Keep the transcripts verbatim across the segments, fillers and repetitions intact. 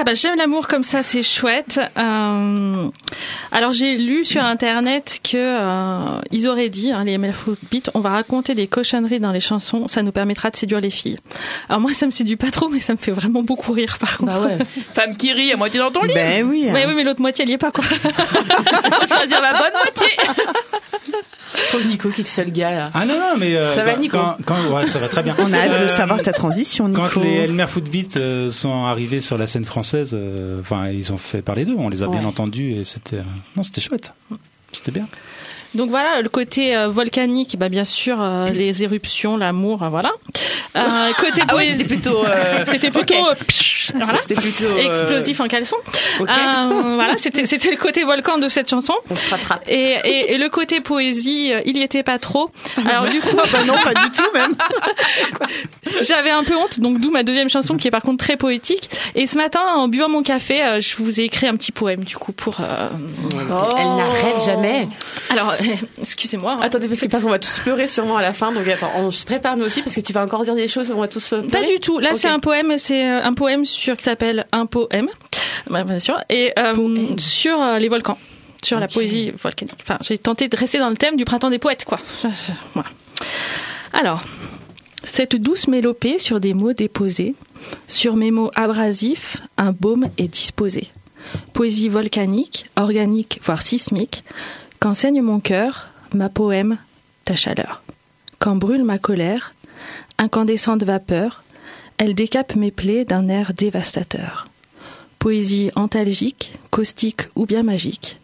bah j'aime l'amour comme ça, c'est chouette. Euh, alors j'ai lu sur internet que euh, ils auraient dit, hein, les M L Beat, on va raconter des cochonneries dans les chansons, ça nous permettra de séduire les filles. Alors moi ça me séduit pas trop, mais ça me fait vraiment beaucoup rire par contre. Bah ouais. Femme qui rit à moitié dans ton lit. Ben oui. Hein. Ouais, oui, mais l'autre moitié elle y est pas quoi. Choisir la bonne moitié. Pauvre Nico qui est le seul gars là. Ah non non mais euh, ça bah, va Nico. Quand, quand ouais ça va très bien. On a hâte de Euh, savoir ta transition Nico. Quand les Elmer Footbeat euh, sont arrivés sur la scène française, enfin euh, ils ont fait parler d'eux, on les a ouais. bien entendus et c'était euh, non c'était chouette, c'était bien. Donc voilà, le côté euh, volcanique, bah bien sûr euh, les éruptions, l'amour, euh, voilà. Euh, côté ah ouais, c'était plutôt euh... c'était plutôt okay. euh, psh, voilà. C'était plutôt euh... explosif en caleçon. Okay. Euh, voilà, c'était c'était le côté volcan de cette chanson. On se rattrape. Et et, et le côté poésie, euh, il y était pas trop. Alors du coup, bah non, pas du tout même. J'avais un peu honte, donc d'où ma deuxième chanson qui est par contre très poétique. Et ce matin, en buvant mon café, euh, je vous ai écrit un petit poème du coup pour. Euh... Oh. Elle n'arrête jamais. Alors. Excusez-moi. Hein. Attendez, parce que parce qu'on va tous pleurer sûrement à la fin. Donc attends, on se prépare nous aussi parce que tu vas encore dire des choses. On va tous pleurer. Pas du tout. Là, okay. c'est un poème. C'est un poème sur qui s'appelle un poème. Bah, bien sûr. Et euh, sur euh, les volcans, sur okay. la poésie volcanique. Enfin, j'ai tenté de rester dans le thème du printemps des poètes, quoi. Voilà. Alors, cette douce mélopée sur des mots déposés, sur mes mots abrasifs, un baume est disposé. Poésie volcanique, organique, voire sismique. Qu'enseigne mon cœur, ma poème, ta chaleur. Quand brûle ma colère, incandescente vapeur, elle décape mes plaies d'un air dévastateur. Poésie antalgique, caustique ou bien magique.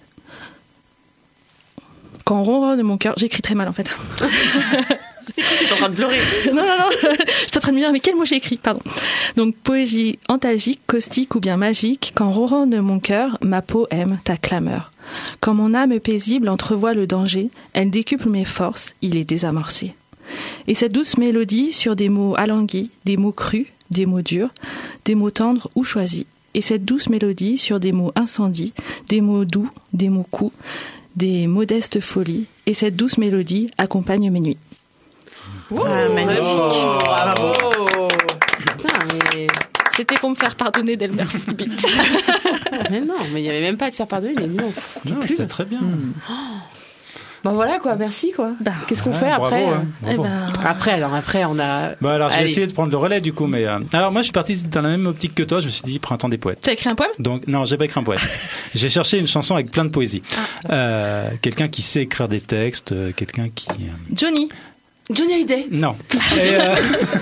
Quand ronronne mon cœur, j'écris très mal en fait. T'es en train de pleurer. Non, non, non. Je suis en train de me dire, mais quel mot j'ai écrit, pardon. Donc, poésie antalgique, caustique ou bien magique, quand ronronne mon cœur, ma peau aime ta clameur. Quand mon âme paisible entrevoit le danger, elle décuple mes forces, il est désamorcé. Et cette douce mélodie sur des mots alanguis, des mots crus, des mots durs, des mots tendres ou choisis. Et cette douce mélodie sur des mots incendies, des mots doux, des mots coups, des modestes folies. Et cette douce mélodie accompagne mes nuits. Oh, ah, magnifique. Oh, bravo. Putain, mais... C'était pour me faire pardonner d'Elmer Footbeat. Mais non, mais il n'y avait même pas à te faire pardonner. Mais non, non c'était très bien. Mmh. Oh. Bah voilà quoi, merci quoi. Bah, qu'est-ce qu'on ouais, fait bravo, après hein, eh ben... Après, alors après on a. Bah alors j'ai Allez. essayé de prendre le relais du coup, mais euh... alors moi je suis parti dans la même optique que toi. Je me suis dit printemps des poètes. T'as écrit un poème? Donc non, j'ai pas écrit un poème. J'ai cherché une chanson avec plein de poésie. Ah. Euh, quelqu'un qui sait écrire des textes, euh, quelqu'un qui. Euh... Johnny. Johnny Hallyday. Non. Et, euh...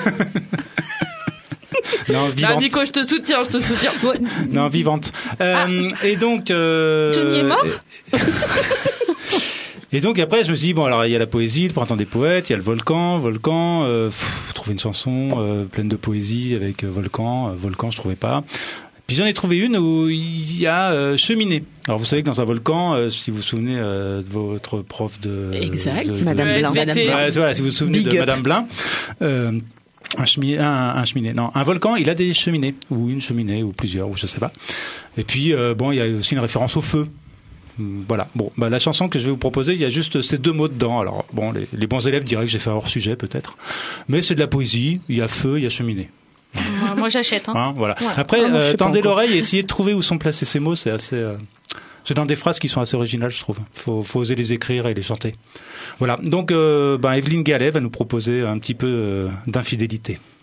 Non, vivante. Ah, Nico, je te soutiens, je te soutiens. Non, vivante. Euh, ah. Et donc. Euh... Johnny est mort. Et donc après, je me suis dit bon, alors il y a la poésie, le printemps des poètes, il y a le volcan, volcan. Euh, pff, trouver une chanson euh, pleine de poésie avec euh, volcan, euh, volcan, je trouvais pas. Puis j'en ai trouvé une où il y a euh, cheminée. Alors vous savez que dans un volcan, euh, si vous vous souvenez euh, de votre prof de. Exact. De, de, Madame de, Blin. Madame Blin. Ouais, voilà, si vous vous souvenez Big de up. Madame Blin. Euh, Un cheminée, un, un cheminée, non, un volcan, il a des cheminées, ou une cheminée, ou plusieurs, ou je sais pas. Et puis, euh, bon, il y a aussi une référence au feu. Voilà. Bon, bah, la chanson que je vais vous proposer, il y a juste ces deux mots dedans. Alors, bon, les, les bons élèves diraient que j'ai fait un hors-sujet, peut-être. Mais c'est de la poésie, il y a feu, il y a cheminée. Moi, moi j'achète. Hein. Hein, voilà. voilà. Après, ah, non, euh, tendez encore. l'oreille et essayez de trouver où sont placés ces mots, c'est assez... Euh, c'est dans des phrases qui sont assez originales, je trouve. Faut, faut oser les écrire et les chanter. Voilà. Donc, euh, ben, Evelyne Gallet va nous proposer un petit peu euh, d'infidélité.